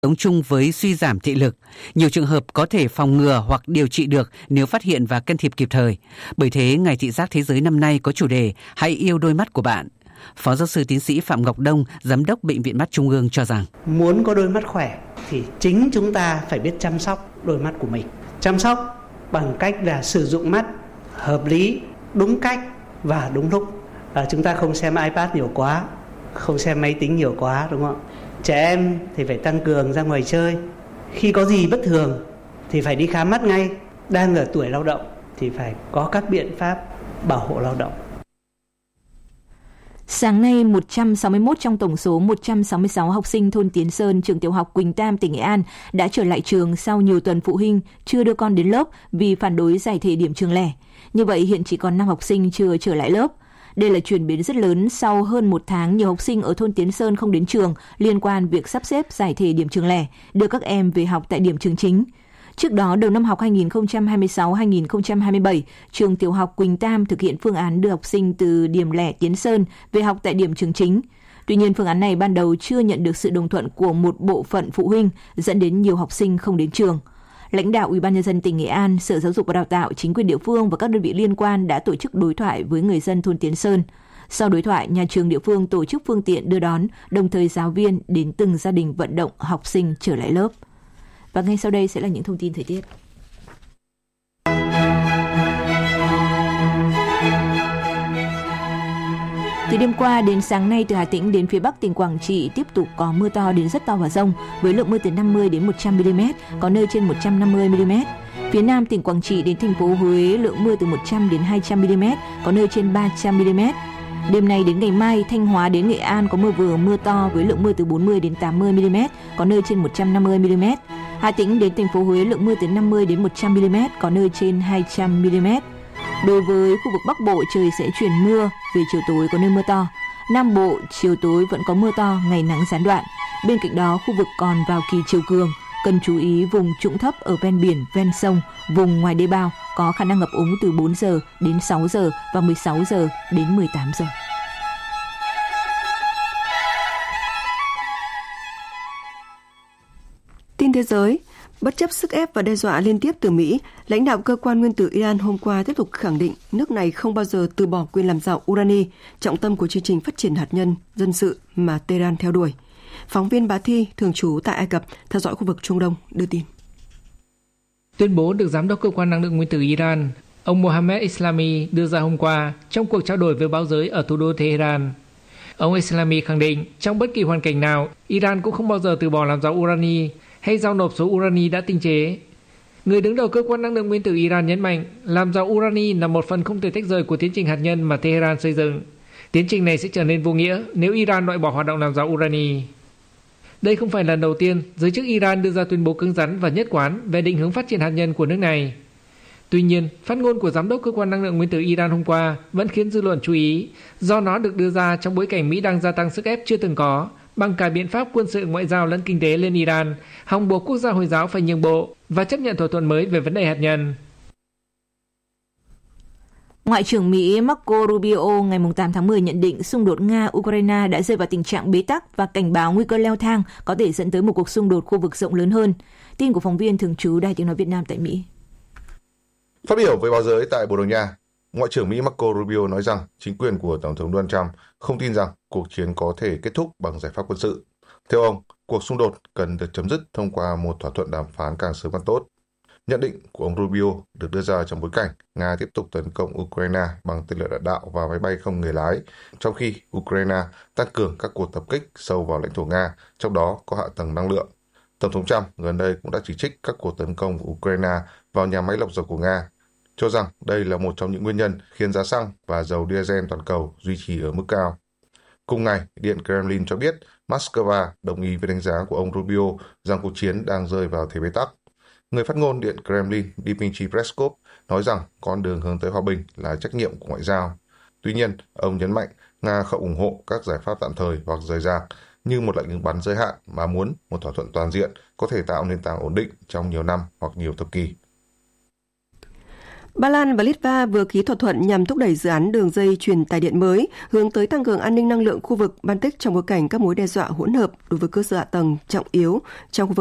sống chung với suy giảm thị lực. Nhiều trường hợp có thể phòng ngừa hoặc điều trị được nếu phát hiện và can thiệp kịp thời. Bởi thế, Ngày Thị giác Thế giới năm nay có chủ đề Hãy yêu đôi mắt của bạn. Phó giáo sư tiến sĩ Phạm Ngọc Đông, Giám đốc Bệnh viện Mắt Trung ương cho rằng muốn có đôi mắt khỏe thì chính chúng ta phải biết chăm sóc đôi mắt của mình. Chăm sóc bằng cách là sử dụng mắt hợp lý, đúng cách và đúng lúc. Chúng ta không xem iPad nhiều quá, không xem máy tính nhiều quá, đúng không? Trẻ em thì phải tăng cường ra ngoài chơi. Khi có gì bất thường thì phải đi khám mắt ngay. Đang ở tuổi lao động thì phải có các biện pháp bảo hộ lao động. Sáng nay, 161 trong tổng số 166 học sinh thôn Tiến Sơn, trường tiểu học Quỳnh Tam, tỉnh Nghệ An đã trở lại trường sau nhiều tuần phụ huynh chưa đưa con đến lớp vì phản đối giải thể điểm trường lẻ. Như vậy, hiện chỉ còn 5 học sinh chưa trở lại lớp. Đây là chuyển biến rất lớn sau hơn một tháng nhiều học sinh ở thôn Tiến Sơn không đến trường liên quan việc sắp xếp giải thể điểm trường lẻ, đưa các em về học tại điểm trường chính. Trước đó, đầu năm học 2026-2027, trường tiểu học Quỳnh Tam thực hiện phương án đưa học sinh từ điểm lẻ Tiến Sơn về học tại điểm trường chính. Tuy nhiên, phương án này ban đầu chưa nhận được sự đồng thuận của một bộ phận phụ huynh, dẫn đến nhiều học sinh không đến trường. Lãnh đạo Ủy ban nhân dân tỉnh Nghệ An, Sở Giáo dục và Đào tạo, chính quyền địa phương và các đơn vị liên quan đã tổ chức đối thoại với người dân thôn Tiến Sơn. Sau đối thoại, nhà trường địa phương tổ chức phương tiện đưa đón, đồng thời giáo viên đến từng gia đình vận động học sinh trở lại lớp. Và ngay sau đây sẽ là những thông tin thời tiết. Từ đêm qua đến sáng nay, từ Hà Tĩnh đến phía Bắc tỉnh Quảng Trị tiếp tục có mưa to đến rất to và dông, với lượng mưa từ 50 đến 100 mm, có nơi trên 150 mm. Phía Nam tỉnh Quảng Trị đến thành phố Huế, lượng mưa từ 100 đến 200 mm, có nơi trên 300 mm. Đêm nay đến ngày mai, Thanh Hóa đến Nghệ An có mưa vừa mưa to với lượng mưa từ 40 đến 80 mm, có nơi trên 150 mm. Hà Tĩnh đến thành phố Huế, lượng mưa từ 50 đến 100 mm, có nơi trên 200 mm. Đối với khu vực Bắc Bộ, trời sẽ chuyển mưa, về chiều tối có nơi mưa to. Nam Bộ, chiều tối vẫn có mưa to, ngày nắng gián đoạn. Bên cạnh đó, khu vực còn vào kỳ chiều cường, cần chú ý vùng trũng thấp ở ven biển, ven sông, vùng ngoài đê bao có khả năng ngập úng từ 4 giờ đến 6 giờ và 16 giờ đến 18 giờ. Tin thế giới. Bất chấp sức ép và đe dọa liên tiếp từ Mỹ, lãnh đạo cơ quan nguyên tử Iran hôm qua tiếp tục khẳng định nước này không bao giờ từ bỏ quyền làm giàu urani, trọng tâm của chương trình phát triển hạt nhân dân sự mà Tehran theo đuổi. Phóng viên Bá Thi, thường trú tại Ai Cập, theo dõi khu vực Trung Đông, đưa tin. Tuyên bố được Giám đốc Cơ quan Năng lượng Nguyên tử Iran, ông Mohammad Islami đưa ra hôm qua trong cuộc trao đổi với báo giới ở thủ đô Tehran. Ông Islami khẳng định trong bất kỳ hoàn cảnh nào, Iran cũng không bao giờ từ bỏ làm giàu urani hay giao nộp số urani đã tinh chế. Người đứng đầu Cơ quan Năng lượng Nguyên tử Iran nhấn mạnh làm giàu urani là một phần không thể tách rời của tiến trình hạt nhân mà Tehran xây dựng. Tiến trình này sẽ trở nên vô nghĩa nếu Iran loại bỏ hoạt động làm giàu urani. Đây không phải lần đầu tiên giới chức Iran đưa ra tuyên bố cứng rắn và nhất quán về định hướng phát triển hạt nhân của nước này. Tuy nhiên, phát ngôn của Giám đốc Cơ quan Năng lượng Nguyên tử Iran hôm qua vẫn khiến dư luận chú ý do nó được đưa ra trong bối cảnh Mỹ đang gia tăng sức ép chưa từng có bằng cả biện pháp quân sự, ngoại giao lẫn kinh tế lên Iran, hòng buộc quốc gia Hồi giáo phải nhượng bộ và chấp nhận thỏa thuận mới về vấn đề hạt nhân. Ngoại trưởng Mỹ Marco Rubio ngày 8 tháng 10 nhận định xung đột Nga-Ukraine đã rơi vào tình trạng bế tắc và cảnh báo nguy cơ leo thang có thể dẫn tới một cuộc xung đột khu vực rộng lớn hơn. Tin của phóng viên thường trú Đài Tiếng nói Việt Nam tại Mỹ. Phát biểu với báo giới tại Bồ Đào Nha, Ngoại trưởng Mỹ Marco Rubio nói rằng chính quyền của Tổng thống Donald Trump không tin rằng cuộc chiến có thể kết thúc bằng giải pháp quân sự. Theo ông, cuộc xung đột cần được chấm dứt thông qua một thỏa thuận đàm phán càng sớm càng tốt. Nhận định của ông Rubio được đưa ra trong bối cảnh Nga tiếp tục tấn công Ukraine bằng tên lửa đạn đạo và máy bay không người lái, trong khi Ukraine tăng cường các cuộc tập kích sâu vào lãnh thổ Nga, trong đó có hạ tầng năng lượng. Tổng thống Trump gần đây cũng đã chỉ trích các cuộc tấn công của Ukraine vào nhà máy lọc dầu của Nga, cho rằng đây là một trong những nguyên nhân khiến giá xăng và dầu diesel toàn cầu duy trì ở mức cao. Cùng ngày, Điện Kremlin cho biết Moscow đồng ý với đánh giá của ông Rubio rằng cuộc chiến đang rơi vào thế bế tắc. Người phát ngôn Điện Kremlin Dmitry Peskov nói rằng con đường hướng tới hòa bình là trách nhiệm của ngoại giao. Tuy nhiên, ông nhấn mạnh Nga không ủng hộ các giải pháp tạm thời hoặc rời rạc như một lệnh ngừng bắn giới hạn mà muốn một thỏa thuận toàn diện có thể tạo nền tảng ổn định trong nhiều năm hoặc nhiều thập kỷ. Ba Lan và Litva vừa ký thỏa thuận nhằm thúc đẩy dự án đường dây truyền tải điện mới, hướng tới tăng cường an ninh năng lượng khu vực Baltic trong bối cảnh các mối đe dọa hỗn hợp đối với cơ sở hạ tầng trọng yếu trong khu vực